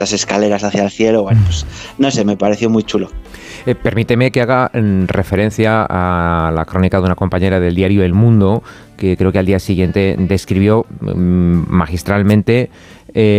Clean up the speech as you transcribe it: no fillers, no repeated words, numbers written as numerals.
las escaleras hacia el cielo, bueno, pues no sé, me pareció muy chulo. Permíteme que haga referencia a la crónica de una compañera del diario El Mundo, que creo que al día siguiente describió magistralmente